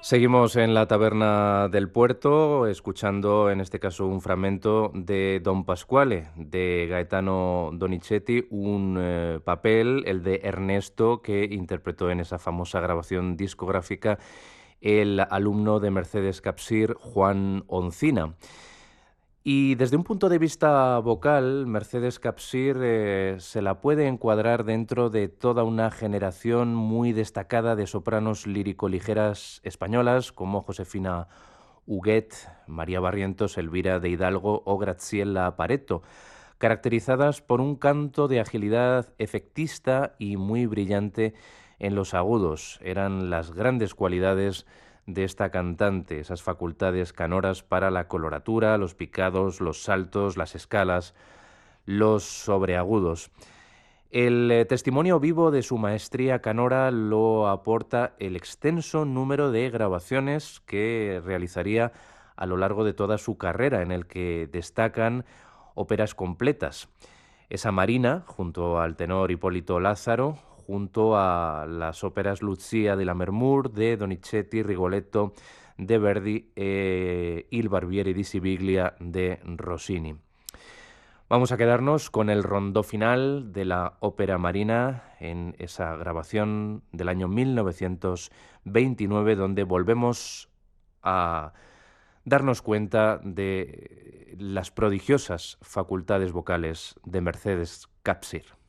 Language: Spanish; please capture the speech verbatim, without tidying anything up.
Seguimos en la taberna del puerto, escuchando en este caso un fragmento de Don Pasquale, de Gaetano Donizetti, un eh, papel, el de Ernesto, que interpretó en esa famosa grabación discográfica el alumno de Mercedes Capsir, Juan Oncina. Y desde un punto de vista vocal, Mercedes Capsir eh, se la puede encuadrar dentro de toda una generación muy destacada de sopranos lírico-ligeras españolas como Josefina Huguet, María Barrientos, Elvira de Hidalgo o Graziella Pareto, caracterizadas por un canto de agilidad efectista y muy brillante en los agudos. Eran las grandes cualidades de esta cantante, esas facultades canoras para la coloratura, los picados, los saltos, las escalas, los sobreagudos. El eh, testimonio vivo de su maestría canora lo aporta el extenso número de grabaciones que realizaría a lo largo de toda su carrera, en el que destacan óperas completas. Esa Marina, junto al tenor Hipólito Lázaro, junto a las óperas Lucia de Lammermoor, de Donizetti, Rigoletto, de Verdi, eh, Il Barbiere di Siviglia de Rossini. Vamos a quedarnos con el rondó final de la ópera Marina en esa grabación del año mil novecientos veintinueve, donde volvemos a darnos cuenta de las prodigiosas facultades vocales de Mercedes Capsir.